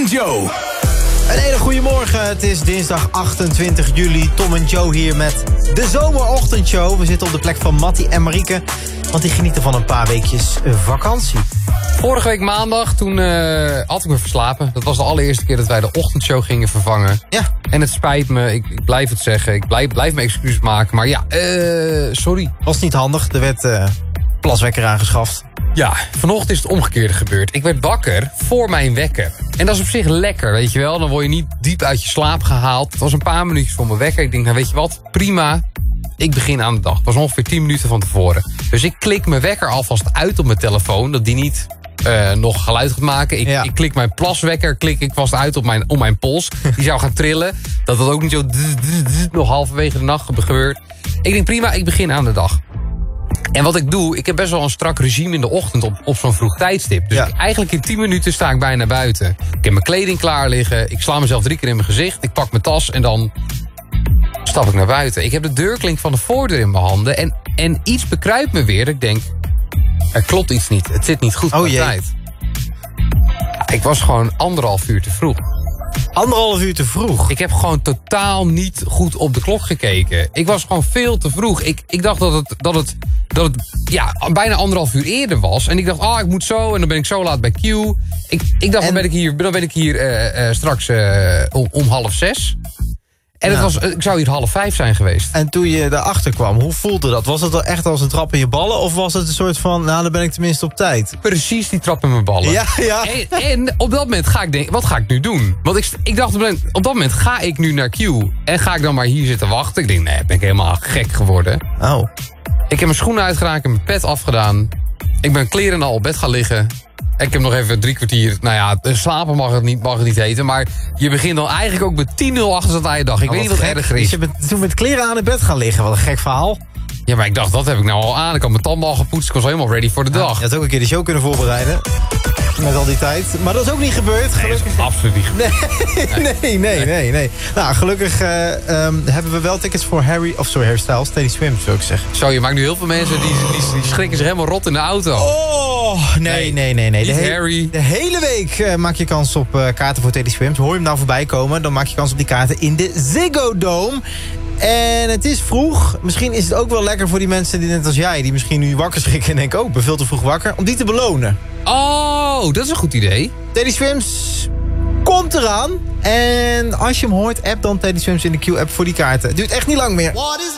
Joe. Een hele goede morgen. Het is dinsdag 28 juli. Tom en Joe hier met de zomerochtendshow. We zitten op de plek van Mattie en Marieke, want die genieten van een paar weekjes vakantie. Vorige week maandag, toen had ik me verslapen. Dat was de allereerste keer dat wij de ochtendshow gingen vervangen. Ja. En het spijt me, ik blijf het zeggen. Ik blijf mijn excuses maken. Maar ja, sorry. Was niet handig. Er werd plaswekker aangeschaft. Ja, vanochtend is het omgekeerde gebeurd. Ik werd wakker voor mijn wekker. En dat is op zich lekker, weet je wel. Dan word je niet diep uit je slaap gehaald. Het was een paar minuutjes voor mijn wekker. Ik denk, nou weet je wat, prima. Ik begin aan de dag. Het was ongeveer 10 minuten van tevoren. Dus ik klik mijn wekker alvast uit op mijn telefoon. Dat die niet nog geluid gaat maken. Ik klik mijn plaswekker ik vast uit op mijn pols. Die zou gaan trillen. Dat ook niet zo nog halverwege de nacht gebeurt. Ik denk, prima, ik begin aan de dag. En wat ik doe, ik heb best wel een strak regime in de ochtend op zo'n vroeg tijdstip. Dus eigenlijk in 10 minuten sta ik bijna buiten. Ik heb mijn kleding klaar liggen. Ik sla mezelf 3 keer in mijn gezicht. Ik pak mijn tas en dan stap ik naar buiten. Ik heb de deurklink van de voordeur in mijn handen. En iets bekruipt me weer. Ik denk, er klopt iets niet. Het zit niet goed qua tijd. Ja, ik was gewoon 1,5 uur te vroeg. 1,5 uur te vroeg? Ik heb gewoon totaal niet goed op de klok gekeken. Ik was gewoon veel te vroeg. Ik dacht dat het bijna 1,5 uur eerder was. En ik dacht, ik moet zo. En dan ben ik zo laat bij Q. Ik dacht, dan ben ik hier straks om 5:30. En ik zou hier 4:30 zijn geweest. En toen je daarachter kwam, hoe voelde dat? Was het wel echt als een trap in je ballen? Of was het een soort van, nou, dan ben ik tenminste op tijd? Precies die trap in mijn ballen. Ja. En op dat moment ga ik denken, wat ga ik nu doen? Want ik dacht, op dat moment ga ik nu naar Q. En ga ik dan maar hier zitten wachten? Ik denk, nee, ben ik helemaal gek geworden. Oh. Ik heb mijn schoenen uitgeraakt en mijn pet afgedaan. Ik ben kleren al op bed gaan liggen. Ik heb nog even 3 kwartier, slapen mag het niet heten. Maar je begint dan eigenlijk ook met 10-0 achterstand aan je dag. Ik weet niet wat erger is. Dus je bent toen met kleren aan het bed gaan liggen. Wat een gek verhaal. Ja, maar ik dacht, dat heb ik nou al aan. Ik had mijn tanden al gepoetst. Ik was al helemaal ready voor de dag. Je had ook een keer de show kunnen voorbereiden. Met al die tijd. Maar dat is ook niet gebeurd. Nee, dat is absoluut niet gebeurd. Nee. Nou, gelukkig hebben we wel tickets voor Harry Styles. Teddy Swims, zou ik zeggen. Zo, je maakt nu heel veel mensen die schrikken zich helemaal rot in de auto. Oh, nee. Harry. De hele week maak je kans op kaarten voor Teddy Swims. Hoor je hem nou voorbij komen, dan maak je kans op die kaarten in de Ziggo Dome. En het is vroeg. Misschien is het ook wel lekker voor die mensen die net als jij, die misschien nu wakker schrikken en denken, ik ben veel te vroeg wakker, om die te belonen. Oh, dat is een goed idee. Teddy Swims komt eraan. En als je hem hoort, app dan Teddy Swims in de Q-app voor die kaarten. Het duurt echt niet lang meer. What is